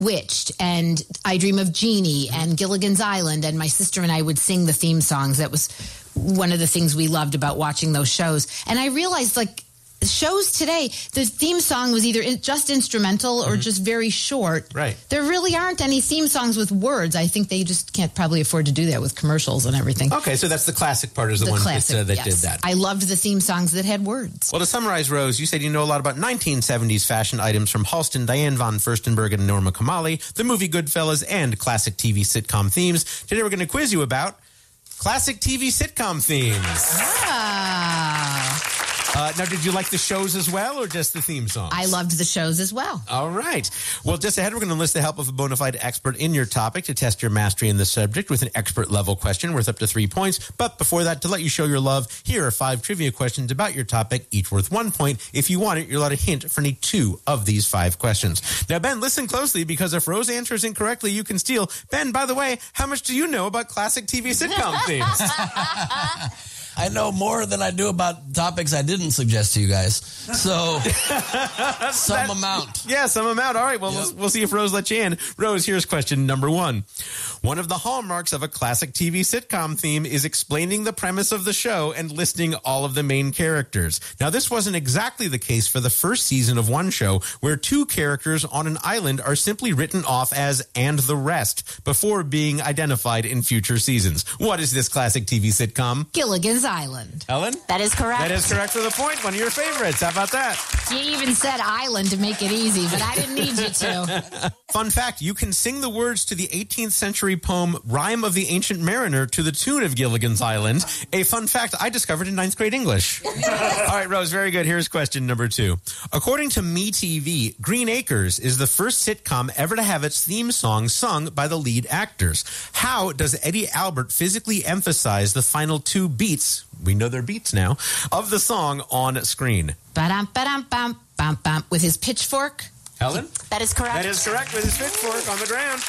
Bewitched and I Dream of Jeannie and Gilligan's Island, and my sister and I would sing the theme songs. That was one of the things we loved about watching those shows. And I realized, like, shows today, the theme song was either just instrumental or just very short. Right. There really aren't any theme songs with words. I think they just can't probably afford to do that with commercials and everything. Okay, so that's the classic part, is the one that did that. I loved the theme songs that had words. Well, to summarize, Rose, you said you know a lot about 1970s fashion items from Halston, Diane von Furstenberg, and Norma Kamali, the movie Goodfellas, and classic TV sitcom themes. Today we're going to quiz you about classic TV sitcom themes. Ah. Now, did you like the shows as well, or just the theme songs? I loved the shows as well. All right. Well, just ahead, we're going to enlist the help of a bona fide expert in your topic to test your mastery in the subject with an expert-level question worth up to 3 points. But before that, to let you show your love, here are 5 trivia questions about your topic, each worth 1 point. If you want it, you're allowed a hint for any 2 of these 5 questions. Now, Ben, listen closely, because if Rose answers incorrectly, you can steal. Ben, by the way, how much do you know about classic TV sitcom themes? I know more than I do about topics I didn't suggest to you guys. So, some amount. Yeah, some amount. All right, well, we'll see if Rose lets you in. Rose, here's question number 1. One of the hallmarks of a classic TV sitcom theme is explaining the premise of the show and listing all of the main characters. Now, this wasn't exactly the case for the first season of one show, where 2 characters on an island are simply written off as "and the rest" before being identified in future seasons. What is this classic TV sitcom? Gilligan's Island. Ellen? That is correct. That is correct for the point. One of your favorites. How about that? You even said island to make it easy, but I didn't need you to. Fun fact, you can sing the words to the 18th century poem Rhyme of the Ancient Mariner to the tune of Gilligan's Island. A fun fact I discovered in 9th grade English. All right, Rose, very good. Here's question number 2. According to MeTV, Green Acres is the first sitcom ever to have its theme song sung by the lead actors. How does Eddie Albert physically emphasize the final 2 beats, we know they're beats now, of the song on screen? Ba-dum, ba-dum, bum, bum, bum, with his pitchfork. Helen? That is correct. That is correct, with his pitchfork on the ground.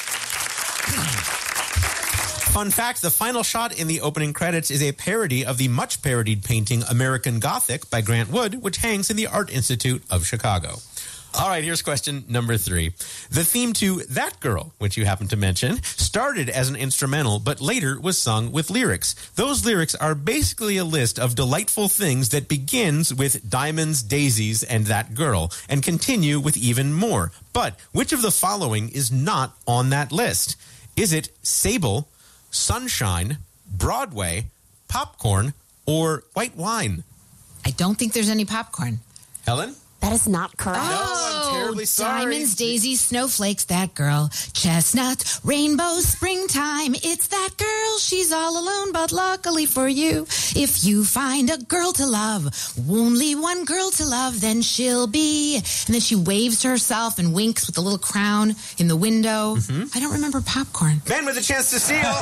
Fun fact, the final shot in the opening credits is a parody of the much parodied painting American Gothic by Grant Wood, which hangs in the Art Institute of Chicago. All right, here's question number 3. The theme to That Girl, which you happen to mention, started as an instrumental, but later was sung with lyrics. Those lyrics are basically a list of delightful things that begins with diamonds, daisies, and that girl, and continue with even more. But which of the following is not on that list? Is it Sable, Sunshine, Broadway, Popcorn, or White Wine? I don't think there's any popcorn. Helen? That is not correct. Oh, I'm terribly sorry. Diamonds, daisies, snowflakes, that girl. Chestnuts, rainbows, springtime. It's that girl. She's all alone, but luckily for you, if you find a girl to love, only one girl to love, then she'll be. And then she waves to herself and winks with a little crown in the window. I don't remember popcorn. Ben with a chance to steal.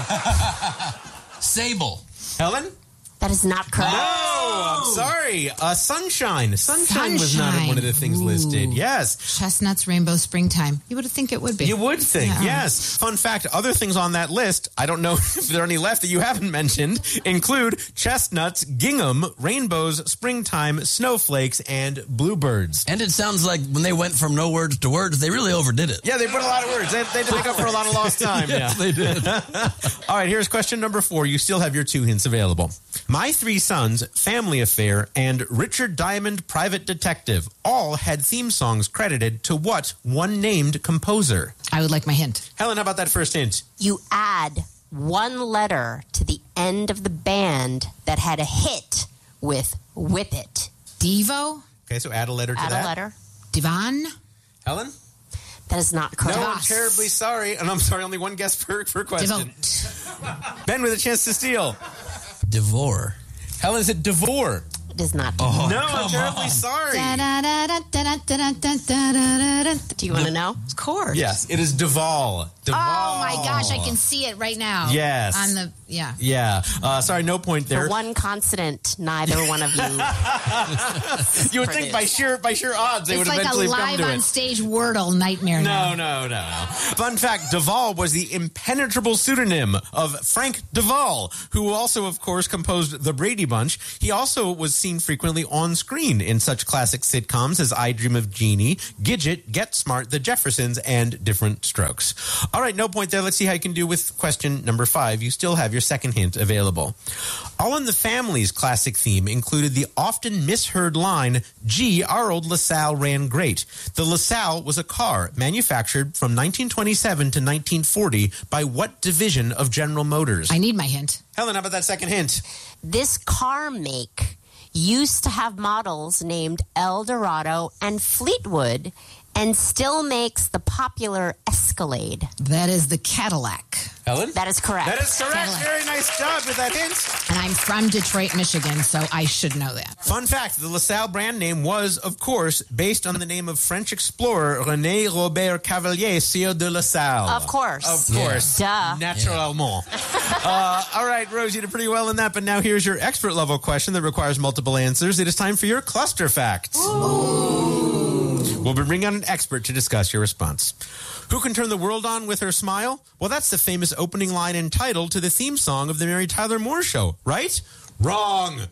Sable. Helen? That is not correct. No, I'm sorry. Sunshine. Sunshine was not one of the things listed. Yes. Chestnuts, rainbows, springtime. You would think it would be. You would think, Yeah. yes. Fun fact, other things on that list, I don't know if there are any left that you haven't mentioned, include chestnuts, gingham, rainbows, springtime, snowflakes, and bluebirds. And it sounds like when they went from no words to words, they really overdid it. Yeah, they put a lot of words. They did make up for a lot of lost time. Yes, they did. All right, here's question number 4. You still have your 2 hints available. My Three Sons, Family Affair, and Richard Diamond, Private Detective all had theme songs credited to what one named composer? I would like my hint. Helen, how about that first hint? You add 1 letter to the end of the band that had a hit with Whip It. Devo? Okay, so add a letter to Add that. a letter. Divan? Helen? That is not correct. No, I'm terribly sorry. And I'm sorry, only one guess per question. Devote. Ben with a chance to steal. Devore. Helen, is it Devore? It is not. No, I'm terribly sorry. Do you want to know? Of course. Yes, it is Duvall. Duvall. Oh my gosh, I can see it right now. Yes. On the, yeah. Yeah. Sorry, no point there. For one consonant, neither one of you. You would think by sheer odds they would It's like eventually a come live to on it. stage Wordle nightmare now. No. Fun fact, Duvall was the impenetrable pseudonym of Frank Duvall, who also, of course, composed The Brady Bunch. He also was seen frequently on screen in such classic sitcoms as I Dream of Jeannie, Gidget, Get Smart, The Jeffersons, and Different Strokes. All right, no point there. Let's see how you can do with question number 5. You still have your second hint available. All in the Family's classic theme included the often misheard line, "Gee, our old LaSalle ran great." The LaSalle was a car manufactured from 1927 to 1940 by what division of General Motors? I need my hint. Helen, how about that second hint? This car make used to have models named Eldorado and Fleetwood and still makes the popular Escalade. That is the Cadillac. Helen? That is correct. That is correct. Cadillac. Very nice job with that hint. And I'm from Detroit, Michigan, so I should know that. Fun fact, the LaSalle brand name was, of course, based on the name of French explorer René Robert Cavelier, Sieur de LaSalle. Of course. Of course. Duh. Naturellement. All right, Rose, you did pretty well in that, but now here's your expert level question that requires multiple answers. It is time for your cluster fact. We'll be bringing on an expert to discuss your response. Who can turn the world on with her smile? Well, that's the famous opening line and title to the theme song of the Mary Tyler Moore Show, right? Wrong.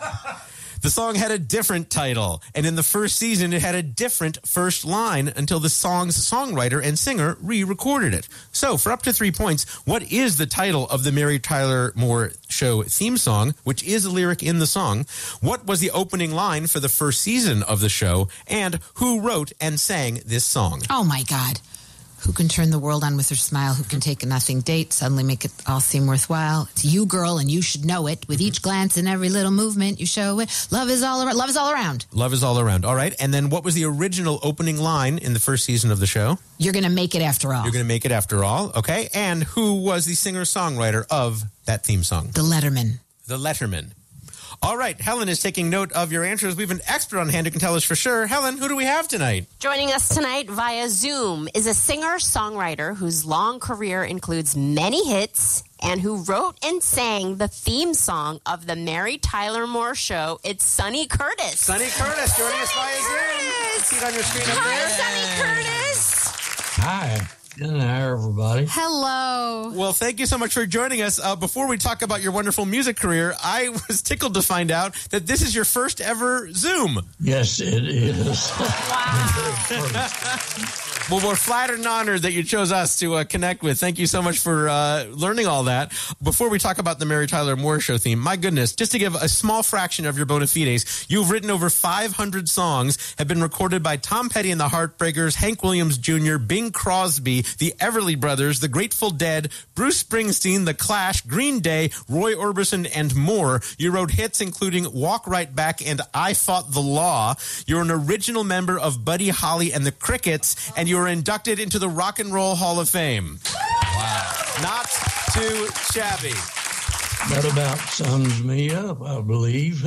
The song had a different title, and in the first season, it had a different first line until the song's songwriter and singer re-recorded it. So, for up to 3 points, what is the title of the Mary Tyler Moore Show theme song, which is a lyric in the song? What was the opening line for the first season of the show? And who wrote and sang this song? Oh, my God. Who can turn the world on with her smile? Who can take a nothing date, suddenly make it all seem worthwhile? It's you, girl, and you should know it. With each glance and every little movement, you show it. Love is all around. Love is all around. Love is all around. All right. And then what was the original opening line in the first season of the show? You're going to make it after all. You're going to make it after all. Okay. And who was the singer-songwriter of that theme song? The Letterman. The Letterman. All right. Helen is taking note of your answers. We have an expert on hand who can tell us for sure. Helen, who do we have tonight? Joining us tonight via Zoom is a singer-songwriter whose long career includes many hits and who wrote and sang the theme song of the Mary Tyler Moore Show. It's Sonny Curtis. Sonny Curtis joining us via Zoom. See it on your screen up Hi, there. Sonny Curtis. Hi. Hi, everybody. Hello. Well, thank you so much for joining us. Before we talk about your wonderful music career, I was tickled to find out that this is your first ever Zoom. Yes, it is. Wow. Well, we're flattered and honored that you chose us to connect with. Thank you so much for learning all that. Before we talk about the Mary Tyler Moore Show theme, my goodness, just to give a small fraction of your bona fides, you've written over 500 songs, have been recorded by Tom Petty and the Heartbreakers, Hank Williams Jr., Bing Crosby, the Everly Brothers, the Grateful Dead, Bruce Springsteen, The Clash, Green Day, Roy Orbison, and more. You wrote hits including Walk Right Back and I Fought the Law. You're an original member of Buddy Holly and the Crickets, and you were inducted into the Rock and Roll Hall of Fame. Wow. Not too shabby. That about sums me up, I believe.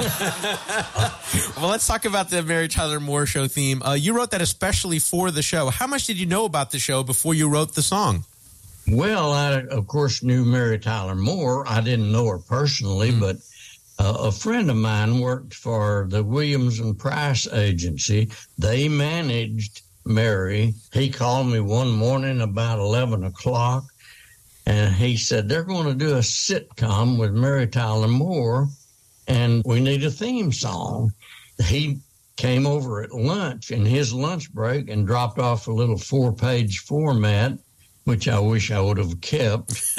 Well, let's talk about the Mary Tyler Moore Show theme. You wrote that especially for the show. How much did you know about the show before you wrote the song? Well, I, of course, knew Mary Tyler Moore. I didn't know her personally, but a friend of mine worked for the Williams and Price agency. They managed Mary. He called me one morning about 11 o'clock, and he said, they're going to do a sitcom with Mary Tyler Moore, and we need a theme song. He came over at lunch in his lunch break and dropped off a little 4-page format, which I wish I would have kept.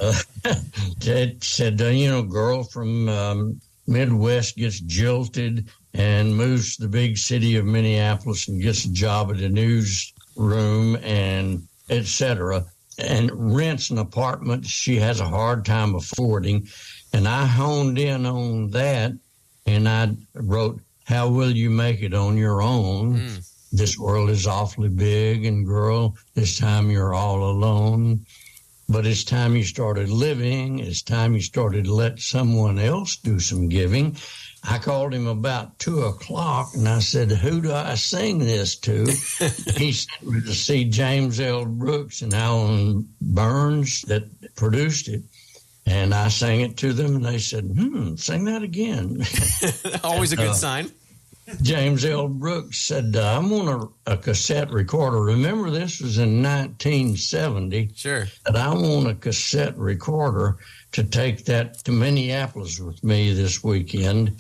It said, girl from Midwest gets jilted and moves to the big city of Minneapolis and gets a job at a newsroom and et cetera, and rents an apartment she has a hard time affording. And I honed in on that, and I wrote, how will you make it on your own? This world is awfully big, and girl, this time you're all alone. But it's time you started living. It's time you started to let someone else do some giving. I called him about 2 o'clock, and I said, who do I sing this to? He sent me to see James L. Brooks and Alan Burns that produced it. And I sang it to them, and they said, sing that again. Always a good sign. James L. Brooks said, I want a cassette recorder. Remember, this was in 1970. Sure. But I want a cassette recorder to take that to Minneapolis with me this weekend.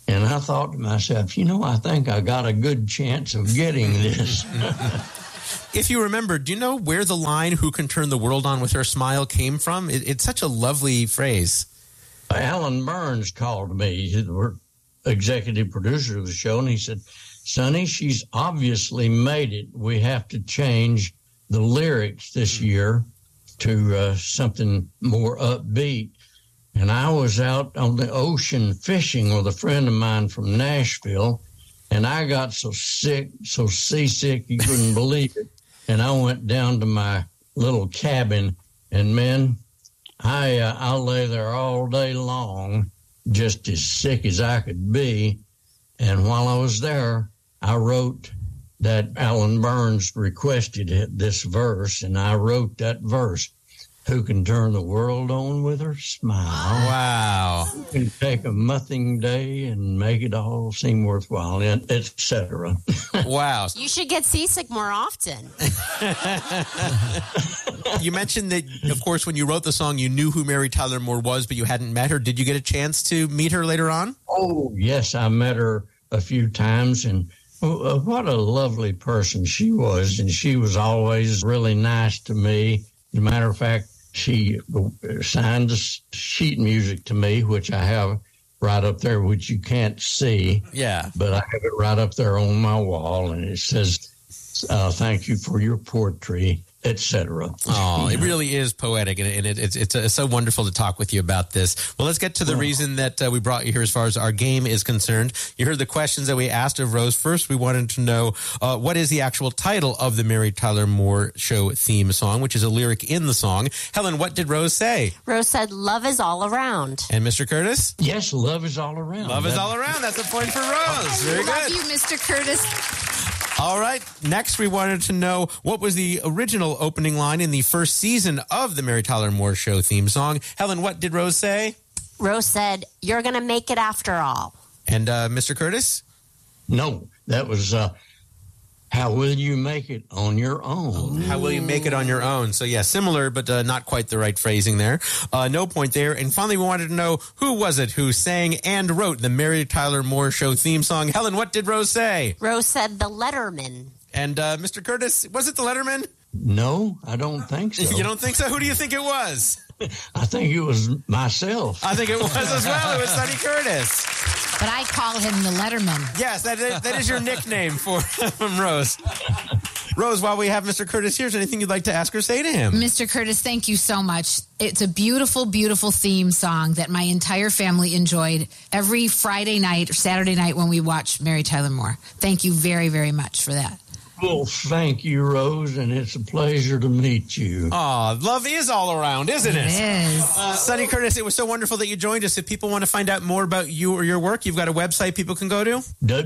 And I thought to myself, I think I got a good chance of getting this. If you remember, do you know where the line, "Who can turn the world on with her smile," came from? It's such a lovely phrase. Alan Burns called me, the executive producer of the show, and he said, "Sonny, she's obviously made it. We have to change the lyrics this year to something more upbeat." And I was out on the ocean fishing with a friend of mine from Nashville, and I got so seasick, you couldn't believe it. And I went down to my little cabin, and man, I lay there all day long, just as sick as I could be. And while I was there, I wrote that Alan Burns requested this verse, and I wrote that verse. Who can turn the world on with her smile? Wow. Who can take a nothing day and make it all seem worthwhile, etc. Wow. You should get seasick more often. You mentioned that, of course, when you wrote the song, you knew who Mary Tyler Moore was, but you hadn't met her. Did you get a chance to meet her later on? Oh, yes, I met her a few times, and what a lovely person she was. And she was always really nice to me. As a matter of fact, she signed the sheet music to me, which I have right up there, which you can't see. Yeah. But I have it right up there on my wall, and it says, "Thank you for your poetry," etc. Oh, it really is poetic, and it's so wonderful to talk with you about this. Well, let's get to the reason that we brought you here as far as our game is concerned. You heard the questions that we asked of Rose. First, we wanted to know what is the actual title of the Mary Tyler Moore Show theme song, which is a lyric in the song. Helen, what did Rose say? Rose said, "Love is all around." And Mr. Curtis? Yes, love is all around. Love is all around. That's a point for Rose. Very Love good. you, Mr. Curtis. All right. Next, we wanted to know what was the original opening line in the first season of the Mary Tyler Moore Show theme song. Helen, what did Rose say? Rose said, "You're going to make it after all." And Mr. Curtis? No, that was "How Will You Make It on Your Own?" How will you make it on your own? So, yeah, similar, but not quite the right phrasing there. No point there. And finally, we wanted to know who was it who sang and wrote the Mary Tyler Moore Show theme song. Helen, what did Rose say? Rose said, "The Letterman." And Mr. Curtis, was it the Letterman? No, I don't think so. You don't think so? Who do you think it was? I think it was myself. I think it was as well. It was Sonny Curtis. But I call him the Letterman. Yes, that is your nickname from Rose. Rose, while we have Mr. Curtis here, is there anything you'd like to ask or say to him? Mr. Curtis, thank you so much. It's a beautiful, beautiful theme song that my entire family enjoyed every Friday night or Saturday night when we watch Mary Tyler Moore. Thank you very, very much for that. Well, thank you, Rose, and it's a pleasure to meet you. Aw, love is all around, isn't it? It is. Sonny Curtis, it was so wonderful that you joined us. If people want to find out more about you or your work, you've got a website people can go to?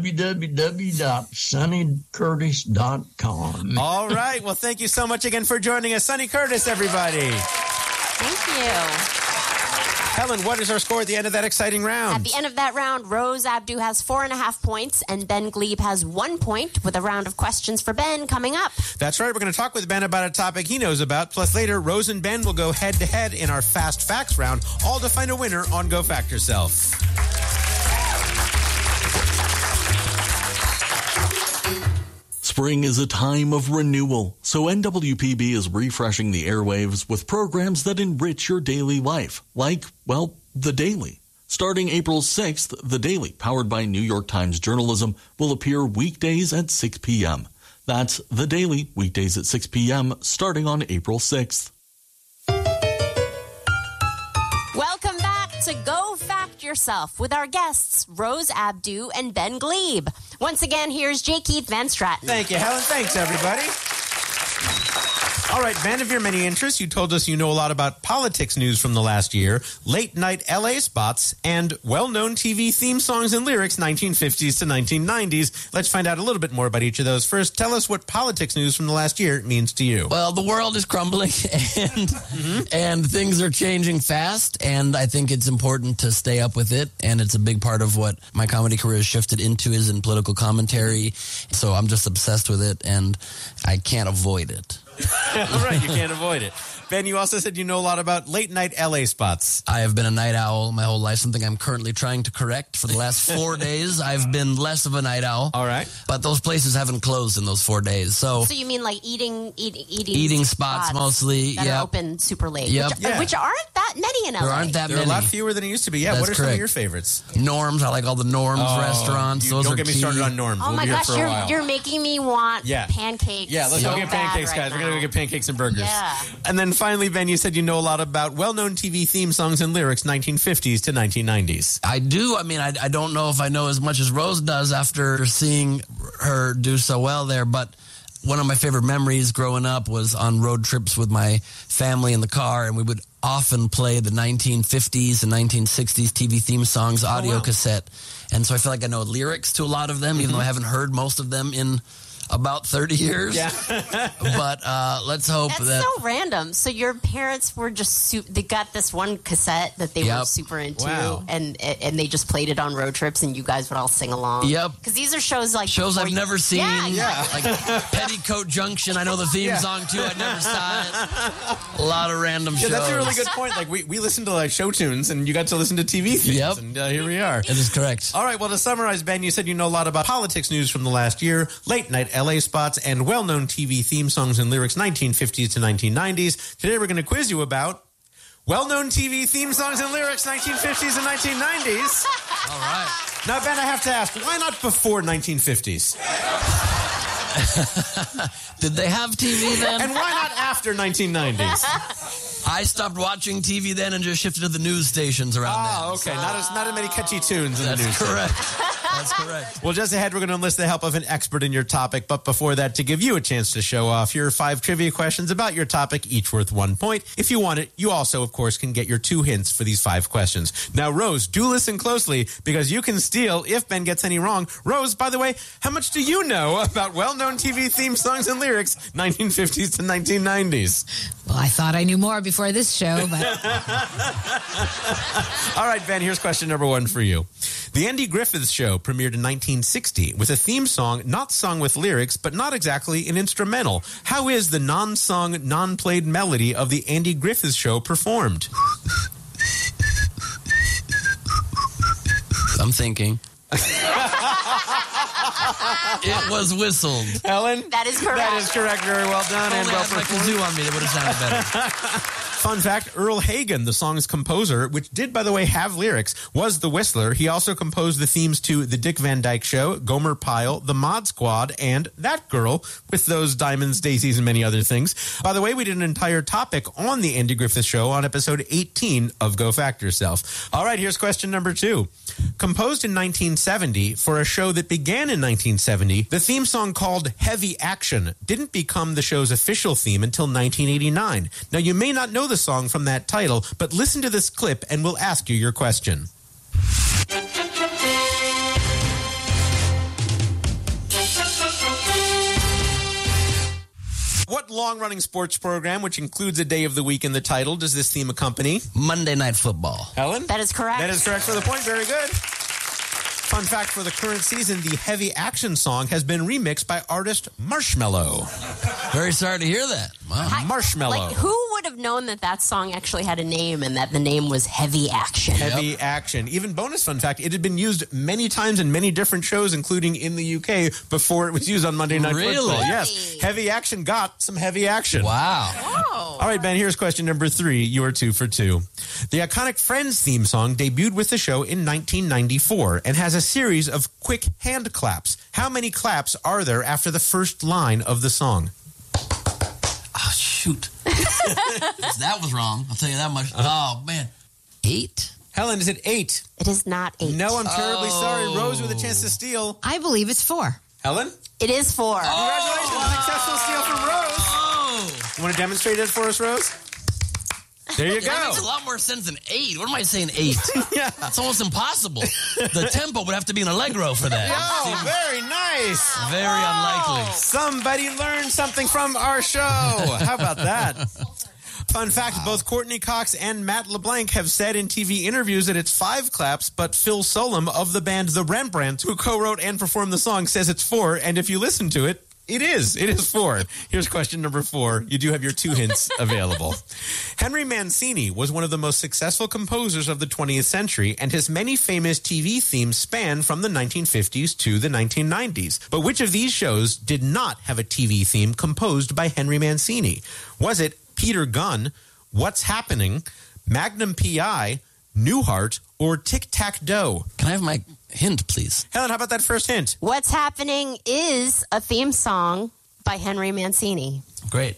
www.sonnycurtis.com. All right. Well, thank you so much again for joining us. Sonny Curtis, everybody. Thank you. Helen, what is our score at the end of that exciting round? At the end of that round, Rose Abdu has 4.5 points, and Ben Glebe has 1 point, with a round of questions for Ben coming up. That's right. We're going to talk with Ben about a topic he knows about. Plus, later, Rose and Ben will go head-to-head in our Fast Facts round, all to find a winner on Go Fact Yourself. Spring is a time of renewal, so NWPB is refreshing the airwaves with programs that enrich your daily life, like, well, The Daily. Starting April 6th, The Daily, powered by New York Times Journalism, will appear weekdays at 6 p.m. That's The Daily, weekdays at 6 p.m., starting on April 6th. Welcome back to Go Fact Yourself with our guests, Rose Abdu and Ben Glebe. Once again, here's J. Keith Van Stratten. Thank you, Helen. Thanks, everybody. All right, man of your many interests, you told us you know a lot about politics news from the last year, late-night L.A. spots, and well-known TV theme songs and lyrics 1950s to 1990s. Let's find out a little bit more about each of those. First, tell us what politics news from the last year means to you. Well, the world is crumbling, and things are changing fast, and I think it's important to stay up with it, and it's a big part of what my comedy career has shifted into is in political commentary, so I'm just obsessed with it, and I can't avoid it. All right, you can't avoid it. Ben, you also said you know a lot about late-night L.A. spots. I have been a night owl my whole life, something I'm currently trying to correct. For the last 4 days, I've been less of a night owl. All right. But those places haven't closed in those 4 days. So you mean like eating spots mostly, that are open super late, which aren't that many in LA. There aren't that There many. are a lot fewer than it used to be. Yeah, That's what are some of correct. your favorites? Norms, I like all the Norms restaurants. Those Don't are get me key. started on Norms. Oh We'll my be here gosh, for a while. you're making me want pancakes. Yeah, let's so go get bad pancakes, right guys. We're now. going to go get pancakes and burgers. Yeah. And then finally, Ben, you said you know a lot about well-known TV theme songs and lyrics 1950s to 1990s. I do. I mean, I don't know if I know as much as Rose does after seeing her do so well there, but one of my favorite memories growing up was on road trips with my family in the car, and we would often play the 1950s and 1960s TV theme songs, audio cassette. And so I feel like I know lyrics to a lot of them, even though I haven't heard most of them in about 30 years. Yeah. But let's hope That's so random. So your parents were just they got this one cassette that they were super into, and they just played it on road trips, and you guys would all sing along. Yep. Because these are shows like I've never seen. Yeah. Like Petticoat Junction. I know the theme song too. I never saw it. A lot of random shows. Yeah, that's a really good point. Like we listened to like show tunes, and you got to listen to TV themes. Yep. And here we are. It is correct. All right. Well, to summarize, Ben, you said you know a lot about politics news from the last year, late night LA spots, and well-known TV theme songs and lyrics 1950s to 1990s. Today we're going to quiz you about well-known TV theme songs and lyrics 1950s and 1990s. All right. Now, Ben, I have to ask, why not before 1950s? Did they have TV then? And why not after 1990s? I stopped watching TV then and just shifted to the news stations around then. Oh, okay. Not as many catchy tunes in the news. That's correct. That's correct. Well, just ahead, we're going to enlist the help of an expert in your topic. But before that, to give you a chance to show off, here are 5 trivia questions about your topic, each worth 1 point. If you want it, you also, of course, can get your 2 hints for these 5 questions. Now, Rose, do listen closely because you can steal if Ben gets any wrong. Rose, by the way, how much do you know about well-known TV theme songs and lyrics 1950s to 1990s? Well, I thought I knew more before this show, but All right, Ben, here's question number 1 for you. The Andy Griffith Show premiered in 1960 with a theme song not sung with lyrics, but not exactly an instrumental. How is the non-sung, non-played melody of the Andy Griffith Show performed? I'm thinking. It was whistled. Helen? That is correct. That is correct. Very well done. And Only well had my performed. kazoo on me, that would have sounded better. Fun fact, Earl Hagen, the song's composer, which did, by the way, have lyrics, was the whistler. He also composed the themes to The Dick Van Dyke Show, Gomer Pyle, The Mod Squad, and That Girl, with those diamonds, daisies, and many other things. By the way, we did an entire topic on the Andy Griffith Show on episode 18 of Go Fact Yourself. All right, here's question number 2. Composed in 1970 for a show that began in 1970, the theme song called Heavy Action didn't become the show's official theme until 1989. Now, you may not know the song from that title, but listen to this clip and we'll ask you your question. What long-running sports program, which includes a day of the week in the title, does this theme accompany? Monday Night Football. Helen? That is correct. That is correct for the point. Very good. Fun fact, for the current season, the Heavy Action song has been remixed by artist Marshmello. Very sorry to hear that. Wow. Marshmello. Like, who would have known that song actually had a name and that the name was Heavy Action? Heavy Action. Even bonus fun fact, it had been used many times in many different shows, including in the UK, before it was used on Monday Night Really? Football. Yes. Heavy Action got some heavy action. Wow. Oh. All right, Ben, here's question number 3. You are 2 for 2. The iconic Friends theme song debuted with the show in 1994 and has a series of quick hand claps. How many claps are there after the first line of the song? Oh, shoot. That was wrong. I'll tell you that much. Oh, man. 8? Helen, is it 8? It is not 8. No, I'm terribly sorry. Rose with a chance to steal. I believe it's 4. Helen? It is 4. Congratulations, successful steal from Rose. Oh. You want to demonstrate it for us, Rose? There you That go. makes a lot more sense than 8. What am I saying, 8? Yeah. That's almost impossible. The tempo would have to be an allegro for that. Oh, very nice. Very unlikely. Somebody learned something from our show. How about that? Fun fact, both Courtney Cox and Matt LeBlanc have said in TV interviews that it's 5 claps, but Phil Solem of the band The Rembrandts, who co-wrote and performed the song, says it's 4, and if you listen to it, It is 4. Here's question number 4. You do have your 2 hints available. Henry Mancini was one of the most successful composers of the 20th century, and his many famous TV themes span from the 1950s to the 1990s. But which of these shows did not have a TV theme composed by Henry Mancini? Was it Peter Gunn, What's Happening, Magnum P.I., Newhart, or Tic-Tac-Dough? Can I have my hint, please? Helen, how about that first hint? What's Happening is a theme song by Henry Mancini. Great.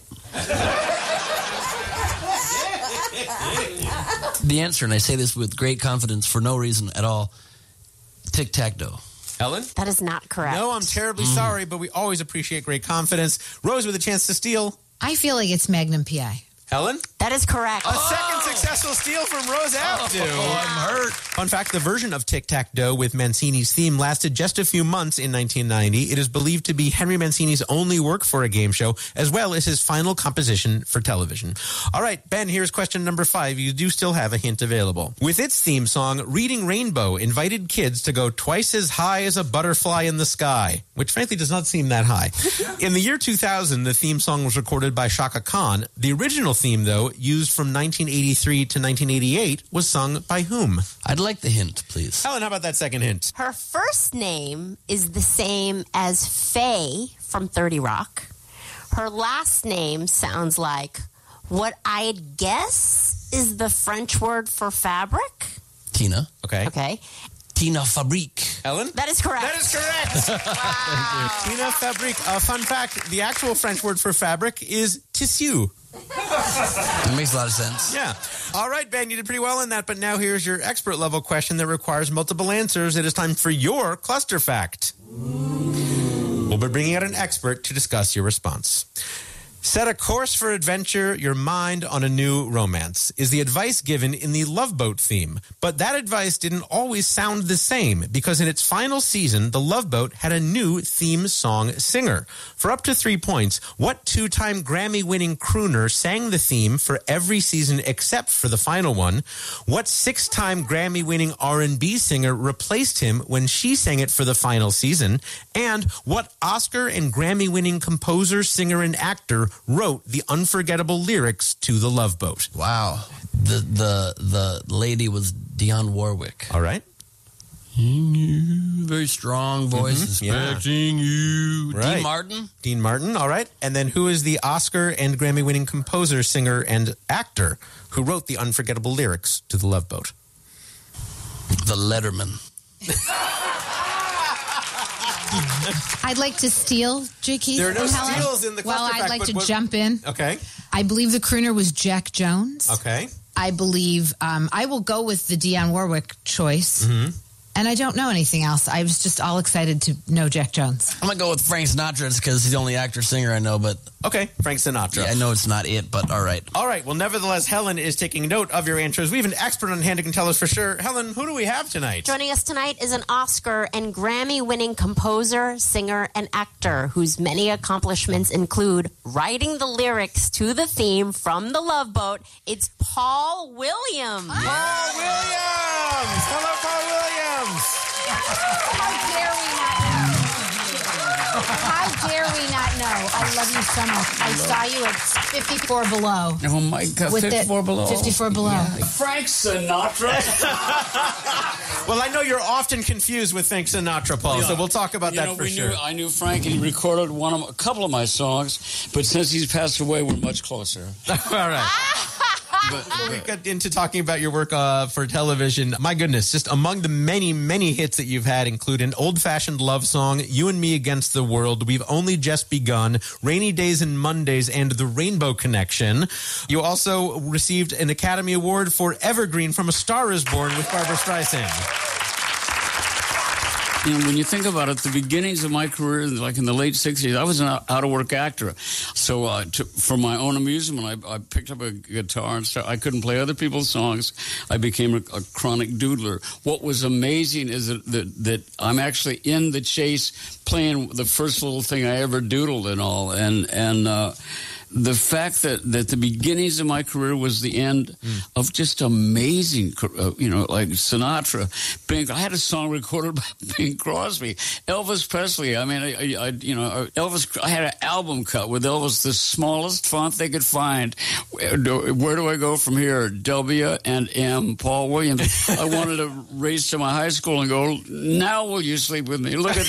The answer, and I say this with great confidence for no reason at all, Tic-Tac-Dough. Helen? That is not correct. No, I'm terribly sorry, but we always appreciate great confidence. Rose with a chance to steal. I feel like it's Magnum P.I. Helen? That is correct. A second successful steal from Rose Abdu. I'm hurt. Fun fact, the version of Tic-Tac-Dough with Mancini's theme lasted just a few months in 1990. It is believed to be Henry Mancini's only work for a game show, as well as his final composition for television. All right, Ben, here's question number 5. You do still have a hint available. With its theme song, Reading Rainbow invited kids to go twice as high as a butterfly in the sky, which frankly does not seem that high. In the year 2000, the theme song was recorded by Chaka Khan. The original theme, though, used from 1983 to 1988, was sung by whom? I'd like the hint, please. Helen, how about that second hint? Her first name is the same as Faye from 30 Rock. Her last name sounds like what I'd guess is the French word for fabric. Tina. Okay. Okay. Tina Fabrique. Helen? That is correct. That is correct. Wow. Tina Fabrique. Fun fact, the actual French word for fabric is tissu. That makes a lot of sense. Yeah. All right, Ben, you did pretty well in that, but now here's your expert level question that requires multiple answers. It is time for your cluster fact. We'll be bringing out an expert to discuss your response. Set a course for adventure, your mind on a new romance, is the advice given in the Love Boat theme. But that advice didn't always sound the same, because in its final season, the Love Boat had a new theme song singer. For up to 3 points, what 2-time Grammy-winning crooner sang the theme for every season except for the final one? What 6-time Grammy-winning R&B singer replaced him when she sang it for the final season? And what Oscar and Grammy-winning composer, singer, and actor wrote the unforgettable lyrics to The Love Boat? Wow. The lady was Dionne Warwick. All right. Very strong voice. Expecting you. Right. Dean Martin. Dean Martin, all right. And then who is the Oscar and Grammy-winning composer, singer, and actor who wrote the unforgettable lyrics to The Love Boat? The Letterman. I'd like to steal, J. Keith. There are no from Helen. steals in the Well, cluster I'd fact, like but to what- jump in. Okay. I believe the crooner was Jack Jones. Okay. I believe I will go with the Dionne Warwick choice. And I don't know anything else. I was just all excited to know Jack Jones. I'm going to go with Frank Sinatra because he's the only actor-singer I know, but Okay. Frank Sinatra. yeah, I know it's not it, but all right. All right. Well, nevertheless, Helen is taking note of your answers. We have an expert on hand who can tell us for sure. Helen, who do we have tonight? Joining us tonight is an Oscar and Grammy-winning composer, singer, and actor whose many accomplishments include writing the lyrics to the theme from The Love Boat. It's Paul Williams. Paul Williams! Hello, Paul Williams! How dare we not know? How dare we not know? I love you so much. I saw you at 54 Below. Oh my God, With 54 Below. 54 Below. Frank Sinatra. Well, I know you're often confused with Frank Sinatra, Paul, so we'll talk about that for sure. I knew Frank, and he recorded a couple of my songs, but since he's passed away, we're much closer. All right. Before we get into talking about your work for television, my goodness, just among the many, many hits that you've had include an old-fashioned love song, You and Me Against the World, We've Only Just Begun, Rainy Days and Mondays, and The Rainbow Connection. You also received an Academy Award for Evergreen from A Star Is Born with Barbra Streisand. You know, when you think about it, the beginnings of my career, like in the late 60s, I was an out-of-work actor. So for my own amusement, I picked up a guitar and I couldn't play other people's songs. I became a chronic doodler. What was amazing is that I'm actually in the chase playing the first little thing I ever doodled and all. And the fact that the beginnings of my career was the end of just amazing, like Sinatra, Bing. I had a song recorded by Bing Crosby, Elvis Presley. I mean, Elvis. I had an album cut with Elvis, the smallest font they could find. Where do I go from here? W and M. Paul Williams. I wanted to race to my high school and go, now will you sleep with me? Look at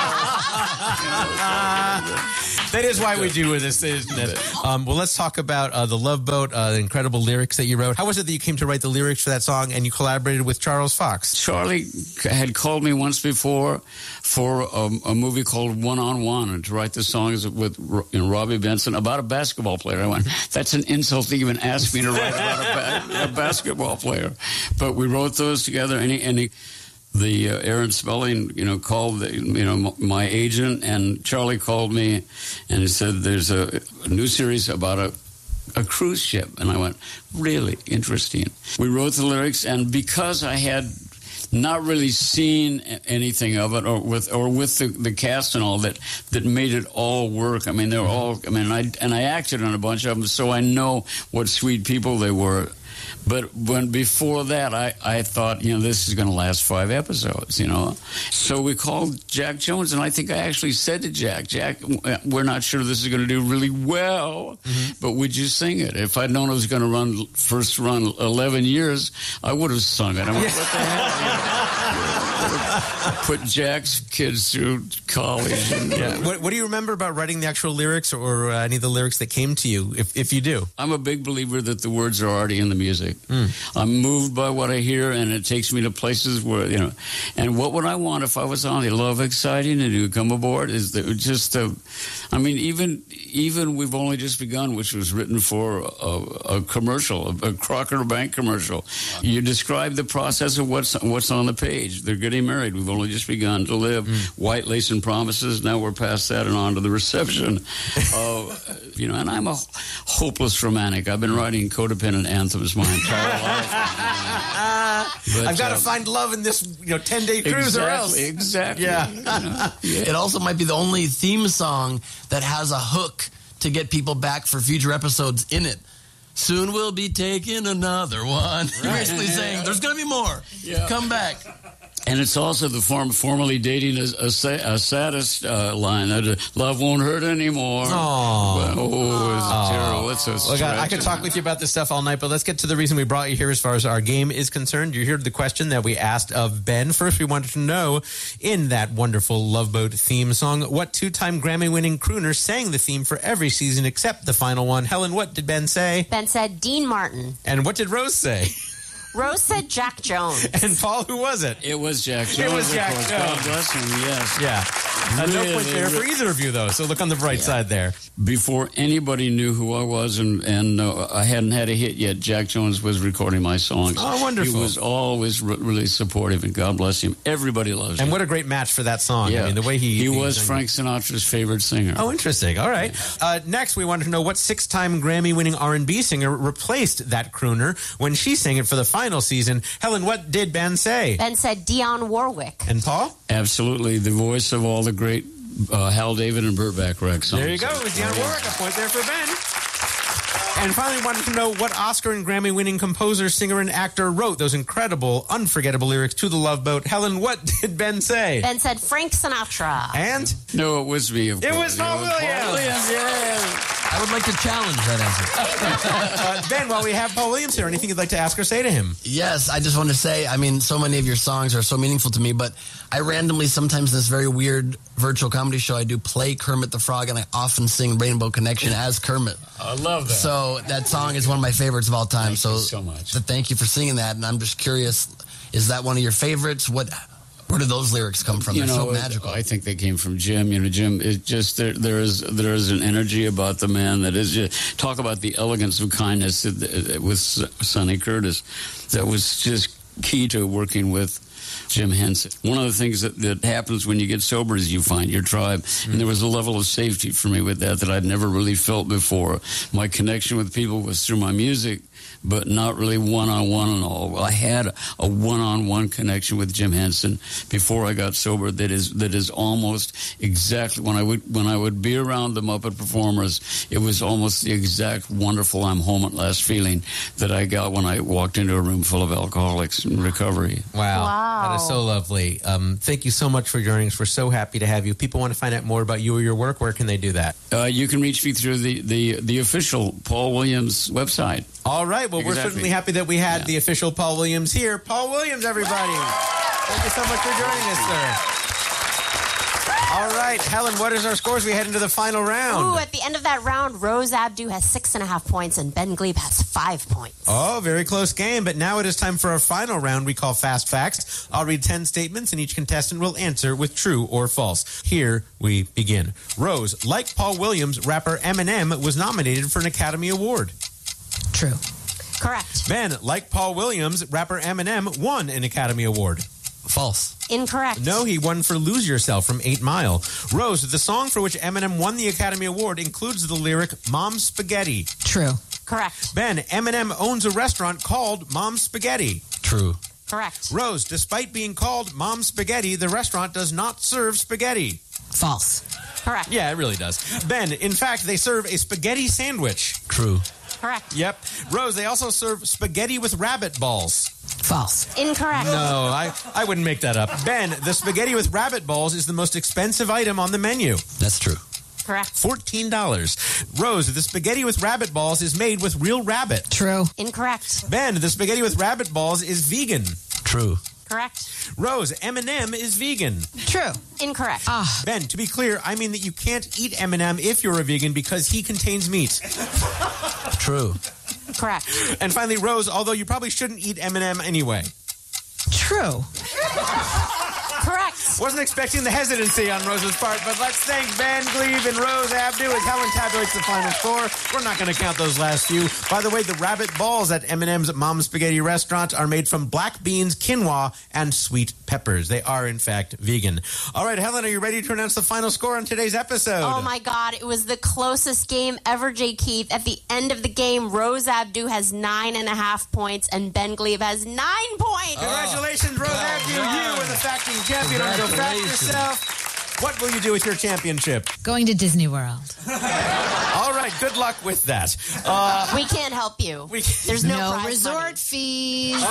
that. That is why we do this, isn't it? Well, let's talk about The Love Boat, the incredible lyrics that you wrote. How was it that you came to write the lyrics for that song and you collaborated with Charles Fox? Charlie had called me once before for a movie called One on One and to write the songs with Robbie Benson about a basketball player. I went, that's an insult to even ask me to write about a basketball player. But we wrote those together, and the Aaron Spelling, called my agent, and Charlie called me and he said, there's a new series about a cruise ship. And I went, really interesting. We wrote the lyrics, and because I had not really seen anything of it, or with the cast and all that made it all work. I mean, they were all. I mean, I acted on a bunch of them, so I know what sweet people they were. But before that, I thought, this is going to last 5 episodes, So we called Jack Jones, and I think I actually said to Jack, we're not sure this is going to do really well, but would you sing it? If I'd known it was going to run 11 years, I would have sung it. I mean, what the hell? Put Jack's kids through college. What do you remember about writing the actual lyrics or any of the lyrics that came to you, if you do? I'm a big believer that the words are already in the music. I'm moved by what I hear, and it takes me to places where, and what would I want if I was on the Love Exciting and you come aboard? Is that just, even We've Only Just Begun, which was written for a commercial, a Crocker Bank commercial. You describe the process of what's on the page. They're getting married. We've only just begun to live. White lace and promises. Now we're past that and on to the reception. And I'm a hopeless romantic. I've been writing codependent anthems my entire life. But, I've got to find love in this 10-day cruise or else. Exactly. Yeah. It also might be the only theme song that has a hook to get people back for future episodes in it. Soon we'll be taking another one. Right. You're basically saying, there's going to be more. Yeah. Come back. And it's also the formerly dating a saddest line. Love won't hurt anymore. It's terrible. It's so Look, I could talk with you about this stuff all night, but let's get to the reason we brought you here as far as our game is concerned. You heard the question that we asked of Ben. First, we wanted to know, in that wonderful Love Boat theme song, what 2-time Grammy-winning crooner sang the theme for every season except the final one? Helen, what did Ben say? Ben said Dean Martin. And what did Rose say? Rose said Jack Jones. And Paul, who was it? It was Jack Jones. It was Jack Jones. God bless him, yes. Yeah. No point there for either of you, though, so look on the bright side there. Before anybody knew who I was and I hadn't had a hit yet, Jack Jones was recording my songs. Oh, wonderful. He was always really supportive, and God bless him. Everybody loves him. And what a great match for that song. Yeah. I mean, the way he was Frank Sinatra's favorite singer. Oh, interesting. All right. Next, we wanted to know what 6-time Grammy-winning R&B singer replaced that crooner when she sang it for the final season. Helen, what did Ben say? Ben said Dionne Warwick. And Paul? Absolutely. The voice of all the great Hal David and Burt Bacharach songs. There you go. It was Dionne Warwick. A point there for Ben. And finally, wanted to know what Oscar and Grammy-winning composer, singer, and actor wrote those incredible, unforgettable lyrics to The Love Boat. Helen, what did Ben say? Ben said Frank Sinatra. And? No, it was me, of course. It was Paul Williams. Yeah. I would like to challenge that answer. Ben, while we have Paul Williams here, anything you'd like to ask or say to him? Yes, I just want to say, so many of your songs are so meaningful to me, but I randomly, sometimes in this very weird virtual comedy show, I do play Kermit the Frog, and I often sing Rainbow Connection as Kermit. I love that. So that song is one of my favorites of all time. Thank you so much. Thank you for singing that, and I'm just curious, is that one of your favorites? Where do those lyrics come from? They're so magical. I think they came from Jim. Jim is just there is an energy about the man that is just talk about the elegance of kindness with Sonny Curtis. That was just key to working with Jim Henson. One of the things that happens when you get sober is you find your tribe. And there was a level of safety for me with that I'd never really felt before. My connection with people was through my music, but not really one-on-one and all. I had a one-on-one connection with Jim Henson before I got sober that is almost exactly when I would be around the Muppet performers, it was almost the exact wonderful I'm home at last feeling that I got when I walked into a room full of alcoholics in recovery. Wow. That is so lovely. Thank you so much for joining us. We're so happy to have you. People want to find out more about you or your work. Where can they do that? You can reach me through the official Paul Williams website. All right. Well, we're certainly happy that we had the official Paul Williams here. Paul Williams, everybody. Thank you so much for joining us, sir. All right, Helen, what is our scores? We head into the final round. Ooh, at the end of that round, Rose Abdu has 6.5 points and Ben Glebe has 5 points. Oh, very close game. But now it is time for our final round we call Fast Facts. I'll read 10 statements and each contestant will answer with true or false. Here we begin. Rose, like Paul Williams, rapper Eminem was nominated for an Academy Award. True. Correct. Ben, like Paul Williams, rapper Eminem won an Academy Award. False. Incorrect. No, he won for Lose Yourself from 8 Mile. Rose, the song for which Eminem won the Academy Award includes the lyric Mom's Spaghetti. True. Correct. Ben, Eminem owns a restaurant called Mom's Spaghetti. True. Correct. Rose, despite being called Mom's Spaghetti, the restaurant does not serve spaghetti. False. Correct. Yeah, it really does. Ben, in fact, they serve a spaghetti sandwich. True. Correct. Yep. Rose, they also serve spaghetti with rabbit balls. False. Incorrect. No, I wouldn't make that up. Ben, the spaghetti with rabbit balls is the most expensive item on the menu. That's true. Correct. $14. Rose, the spaghetti with rabbit balls is made with real rabbit. True. Incorrect. Ben, the spaghetti with rabbit balls is vegan. True. Correct. Rose, M&M is vegan. True. Incorrect. Ben, to be clear, I mean that you can't eat M&M if you're a vegan because he contains meat. True. Correct. And finally, Rose, although you probably shouldn't eat M&M anyway. True. Correct. Wasn't expecting the hesitancy on Rose's part, but let's thank Ben Glebe and Rose Abdu as Helen tabulates the final score. We're not going to count those last few. By the way, the rabbit balls at M&M's Mom's Spaghetti restaurant are made from black beans, quinoa, and sweet peppers. They are, in fact, vegan. All right, Helen, are you ready to announce the final score on today's episode? Oh, my God. It was the closest game ever, Jay Keith. At the end of the game, Rose Abdu has 9.5 points and Ben Glebe has 9 points. Congratulations, Rose Abdu. You are the facting champion. Go fact yourself. What will you do with your championship? Going to Disney World. All right, good luck with that. We can't help you. There's no prize resort money. fees.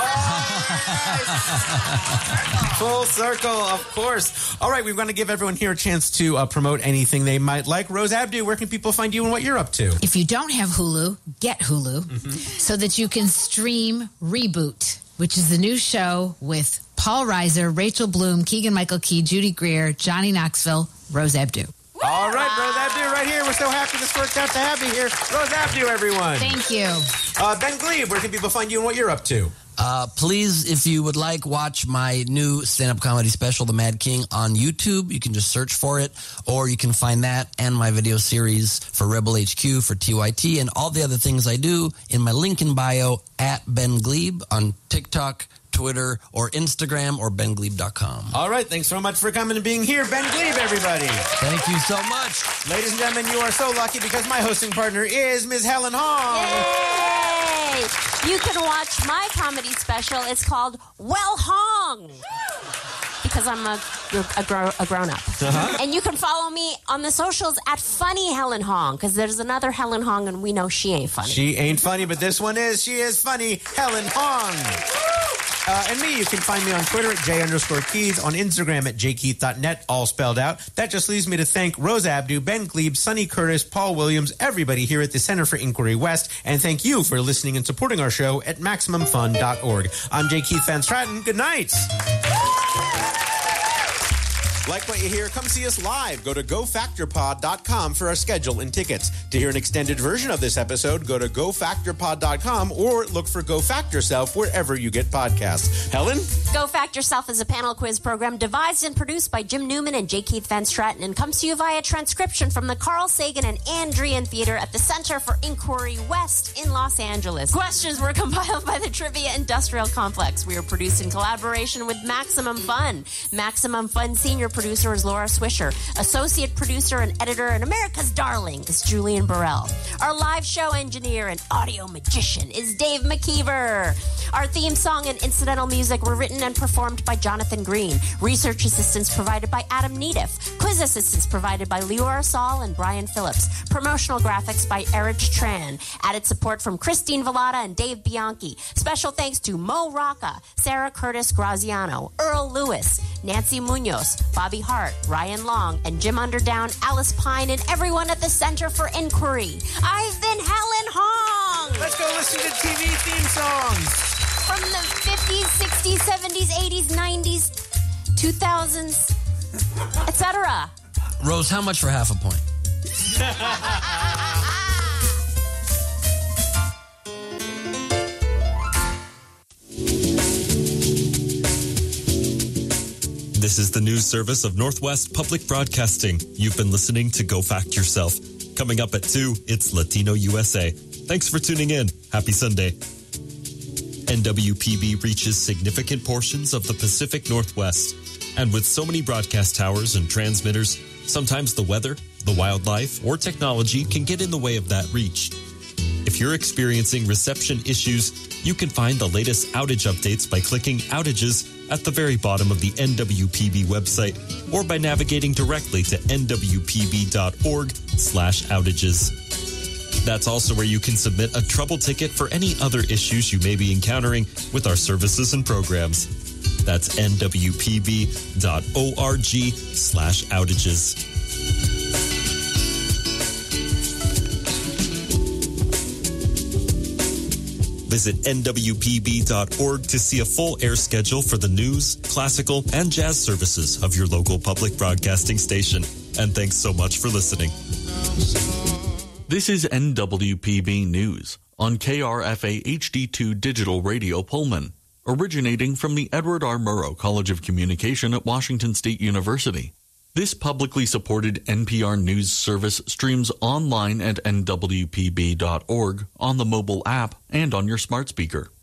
Full circle, of course. All right, we're going to give everyone here a chance to promote anything they might like. Rose Abdu, where can people find you and what you're up to? If you don't have Hulu, get Hulu so that you can stream Reboot, which is the new show with Paul Reiser, Rachel Bloom, Keegan-Michael Key, Judy Greer, Johnny Knoxville, Rose Abdu. All right, Rose Abdu right here. We're so happy this worked out to have you here. Rose Abdu, everyone. Thank you. Ben Glebe, where can people find you and what you're up to? Please, if you would like, watch my new stand-up comedy special, The Mad King, on YouTube. You can just search for it, or you can find that and my video series for Rebel HQ, for TYT, and all the other things I do in my link in bio at Ben Glebe on TikTok, Twitter, or Instagram, or benglebe.com. All right, thanks so much for coming and being here. Ben Glebe, everybody. Thank you so much. Ladies and gentlemen, you are so lucky because my hosting partner is Ms. Helen Hong. Yay! You can watch my comedy special. It's called Well Hong. Because I'm a grown-up. And you can follow me on the socials at Funny Helen Hong, because there's another Helen Hong, and we know she ain't funny. She ain't funny, but this one is. She is funny, Helen Hong. And me, you can find me on Twitter at J_Keith, on Instagram at jkeith.net, all spelled out. That just leaves me to thank Rose Abdu, Ben Glebe, Sonny Curtis, Paul Williams, everybody here at the Center for Inquiry West, and thank you for listening and supporting our show at MaximumFun.org. I'm J. Keith Van Stratton. Good night. Like what you hear? Come see us live. Go to gofactorpod.com for our schedule and tickets. To hear an extended version of this episode, go to gofactorpod.com or look for Go Fact Yourself wherever you get podcasts. Helen? Go Fact Yourself is a panel quiz program devised and produced by Jim Newman and J. Keith Van Stratton and comes to you via transcription from the Carl Sagan and Andrian Theater at the Center for Inquiry West in Los Angeles. Questions were compiled by the Trivia Industrial Complex. We are produced in collaboration with Maximum Fun. Maximum Fun senior producer is Laura Swisher. Associate producer and editor and America's darling is Julian Burrell. Our live show engineer and audio magician is Dave McKeever. Our theme song and incidental music were written and performed by Jonathan Green. Research assistance provided by Adam Neediff. Quiz assistance provided by Leora Saul and Brian Phillips. Promotional graphics by Erich Tran. Added support from Christine Vallada and Dave Bianchi. Special thanks to Mo Rocca, Sarah Curtis Graziano, Earl Lewis, Nancy Munoz, Bobby Hart, Ryan Long, and Jim Underdown, Alice Pine, and everyone at the Center for Inquiry. I've been Helen Hong. Let's go listen to TV theme songs. From the 50s, 60s, 70s, 80s, 90s, 2000s, etc. Rose, how much for half a point? This is the news service of Northwest Public Broadcasting. You've been listening to Go Fact Yourself. Coming up at 2, it's Latino USA. Thanks for tuning in. Happy Sunday. NWPB reaches significant portions of the Pacific Northwest. And with so many broadcast towers and transmitters, sometimes the weather, the wildlife, or technology can get in the way of that reach. If you're experiencing reception issues, you can find the latest outage updates by clicking Outages at the very bottom of the NWPB website or by navigating directly to nwpb.org/outages. That's also where you can submit a trouble ticket for any other issues you may be encountering with our services and programs. That's nwpb.org/outages. Visit nwpb.org to see a full air schedule for the news, classical, and jazz services of your local public broadcasting station. And thanks so much for listening. This is NWPB News on KRFA HD2 Digital Radio Pullman, originating from the Edward R. Murrow College of Communication at Washington State University. This publicly supported NPR News service streams online at nwpb.org, on the mobile app, and on your smart speaker.